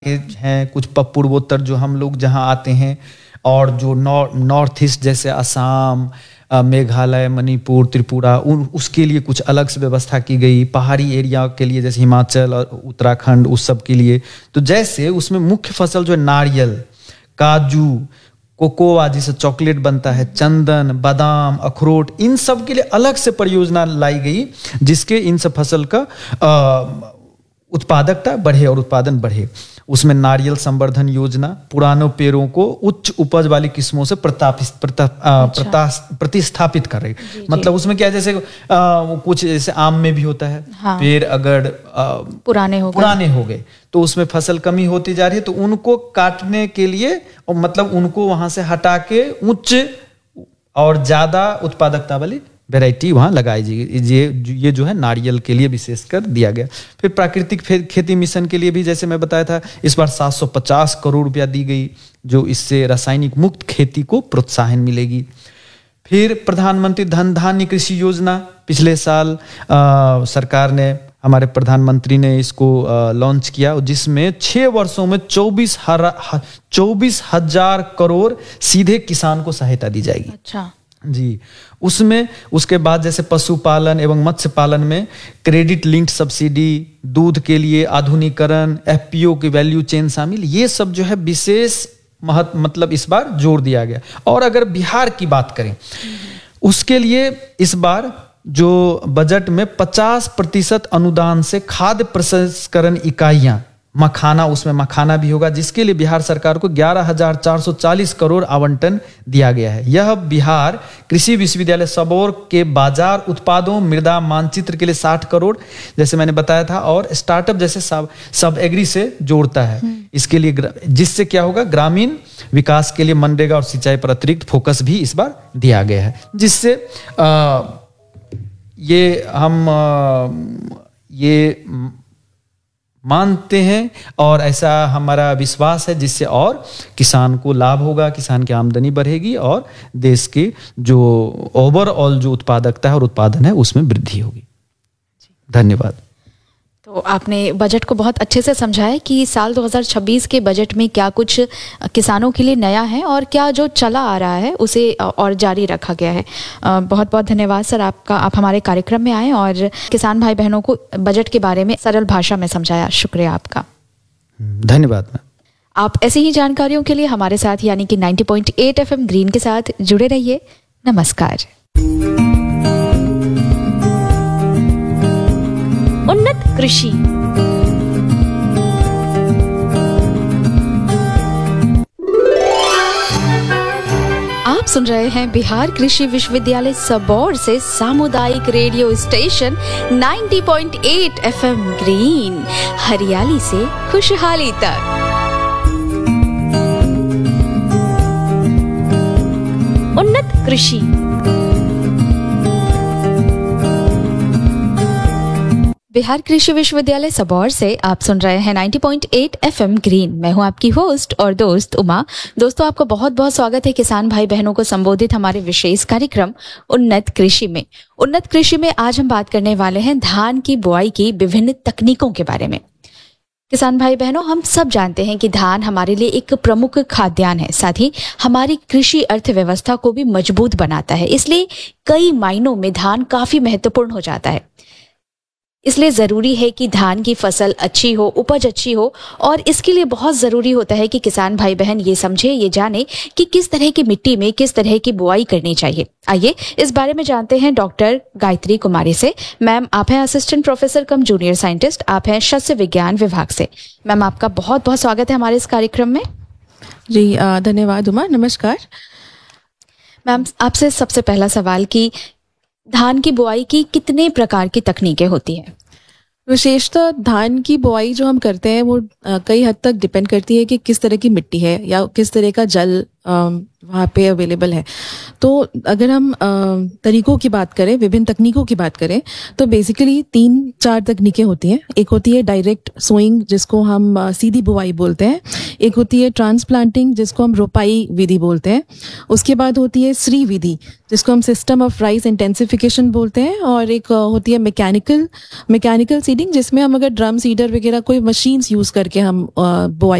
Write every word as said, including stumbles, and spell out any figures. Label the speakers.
Speaker 1: हैं, कुछ पूर्वोत्तर जो हम लोग जहाँ आते हैं, और जो नॉर्थ नॉर्थ ईस्ट जैसे असम, मेघालय, मणिपुर, त्रिपुरा, उन उसके लिए कुछ अलग से व्यवस्था की गई। पहाड़ी एरिया के लिए जैसे हिमाचल और उत्तराखंड, उस सब के लिए तो जैसे उसमें मुख्य फसल जो है नारियल, काजू, कोकोआ जिसे चॉकलेट बनता है, चंदन, बादाम, अखरोट, इन सब के लिए अलग से परियोजना लाई गई, जिसके इन सब फसल का आ, उत्पादकता बढ़े और उत्पादन बढ़े। उसमें नारियल संवर्धन योजना, पुरानों पेड़ों को उच्च उपज वाली किस्मों से प्रतापित प्रता, अच्छा। प्रता, प्रतिस्थापित कर रही। मतलब उसमें क्या है, जैसे आ, कुछ जैसे आम में भी होता है, हाँ। पेड़ अगर आ, पुराने हो पुराने हो गए तो उसमें फसल कमी होती जा रही है, तो उनको काटने के लिए और मतलब उनको वहां से हटा के उच्च और ज्यादा उत्पादकता वाली वैरायटी वहाँ लगाई जाएगी। ये ये जो है नारियल के लिए विशेषकर दिया गया। फिर प्राकृतिक खेती मिशन के लिए भी जैसे मैं बताया था, इस बार सात सौ पचास करोड़ रुपया दी गई, जो इससे रासायनिक मुक्त खेती को प्रोत्साहन मिलेगी। फिर प्रधानमंत्री धन धान्य कृषि योजना, पिछले साल आ, सरकार ने, हमारे प्रधानमंत्री ने इसको लॉन्च किया, जिसमें छह वर्षों में चौबीस चौबीस हजार करोड़ सीधे किसान को सहायता दी जाएगी। अच्छा जी। उसमें उसके बाद जैसे पशुपालन एवं मत्स्य पालन में क्रेडिट लिंक्ड सब्सिडी, दूध के लिए आधुनिकीकरण, एफपीओ की वैल्यू चेन शामिल, ये सब जो है विशेष महत्व मतलब इस बार जोर दिया गया। और अगर बिहार की बात करें, उसके लिए इस बार जो बजट में पचास प्रतिशत अनुदान से खाद्य प्रसंस्करण इकाइयां, मखाना, उसमें मखाना भी होगा, जिसके लिए बिहार सरकार को ग्यारह हजार चार सौ चालीस करोड़ आवंटन दिया गया है। यह बिहार कृषि विश्वविद्यालय सबौर के बाजार उत्पादों, मृदा मानचित्र के लिए साठ करोड़, जैसे मैंने बताया था, और स्टार्टअप जैसे सब सब एग्री से जोड़ता है इसके लिए, जिससे क्या होगा, ग्रामीण विकास के लिए मनरेगा और सिंचाई पर अतिरिक्त फोकस भी इस बार दिया गया है, जिससे आ, ये हम आ, ये मानते हैं और ऐसा हमारा विश्वास है, जिससे और किसान को लाभ होगा, किसान की आमदनी बढ़ेगी और देश की जो ओवरऑल जो उत्पादकता है और उत्पादन है उसमें वृद्धि होगी। धन्यवाद।
Speaker 2: तो आपने बजट को बहुत अच्छे से समझाया कि साल दो हज़ार छब्बीस के बजट में क्या कुछ किसानों के लिए नया है और क्या जो चला आ रहा है उसे और जारी रखा गया है। बहुत बहुत धन्यवाद सर आपका, आप हमारे कार्यक्रम में आए और किसान भाई बहनों को बजट के बारे में सरल भाषा में समझाया। शुक्रिया आपका।
Speaker 1: धन्यवाद।
Speaker 2: आप ऐसी ही जानकारियों के लिए हमारे साथ यानी कि नब्बे पॉइंट आठ एफएम ग्रीन के साथ जुड़े रहिए। नमस्कार। उन्नत कृषि। आप सुन रहे हैं बिहार कृषि विश्वविद्यालय सबौर से सामुदायिक रेडियो स्टेशन नब्बे पॉइंट आठ एफएम ग्रीन, हरियाली से खुशहाली तक। उन्नत कृषि। बिहार कृषि विश्वविद्यालय सबौर से आप सुन रहे हैं नब्बे पॉइंट आठ एफएम ग्रीन। मैं हूं आपकी होस्ट और दोस्त उमा। दोस्तों, आपको बहुत बहुत स्वागत है किसान भाई बहनों को संबोधित हमारे विशेष कार्यक्रम उन्नत कृषि में। उन्नत कृषि में आज हम बात करने वाले हैं धान की बुआई की विभिन्न तकनीकों के बारे में। किसान भाई बहनों, हम सब जानते हैं कि धान हमारे लिए एक प्रमुख खाद्यान्न है, साथ ही हमारी कृषि अर्थव्यवस्था को भी मजबूत बनाता है। इसलिए कई मायनों में धान काफी महत्वपूर्ण हो जाता है। इसलिए जरूरी है कि धान की फसल अच्छी हो, उपज अच्छी हो, और इसके लिए बहुत जरूरी होता है कि किसान भाई बहन ये समझे, ये जाने कि किस तरह की मिट्टी में किस तरह की बुआई करनी चाहिए। आइए इस बारे में जानते हैं डॉक्टर गायत्री कुमारी से। मैम, आप हैं असिस्टेंट प्रोफेसर कम जूनियर साइंटिस्ट, आप हैं शस्य विज्ञान विभाग से। मैम, आपका बहुत बहुत स्वागत है हमारे इस कार्यक्रम में।
Speaker 3: जी धन्यवाद उमा। नमस्कार
Speaker 2: मैम, आपसे सबसे पहला सवाल कि धान की बुआई की कितने प्रकार की तकनीकें होती हैं?
Speaker 3: विशेषतः धान की बुआई जो हम करते हैं वो आ, कई हद तक डिपेंड करती है कि किस तरह की मिट्टी है या किस तरह का जल वहाँ पे अवेलेबल है। तो अगर हम आ, तरीकों की बात करें, विभिन्न तकनीकों की बात करें, तो बेसिकली तीन चार तकनीकें होती हैं। एक होती है डायरेक्ट सोइंग, जिसको हम आ, सीधी बुआई बोलते हैं। एक होती है ट्रांसप्लांटिंग जिसको हम रोपाई विधि बोलते हैं, उसके बाद होती है श्री विधि जिसको हम सिस्टम ऑफ राइस इंटेंसिफिकेशन बोलते हैं, और एक होती है मैकेनिकल मैकेनिकल सीडिंग जिसमें हम अगर ड्रम सीडर वगैरह कोई मशीन्स यूज़ करके हम बुआई